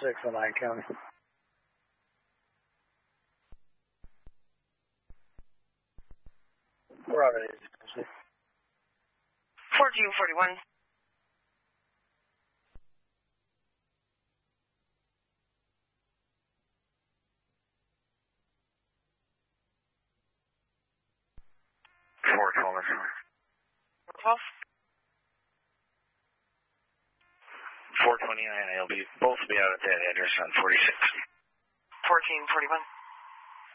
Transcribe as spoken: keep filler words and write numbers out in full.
six in Lyon County. We're already. fourteen forty-one. Four Thomas. twelve. four twenty-nine, I'll be both be out at that address on forty-six. fourteen forty-one.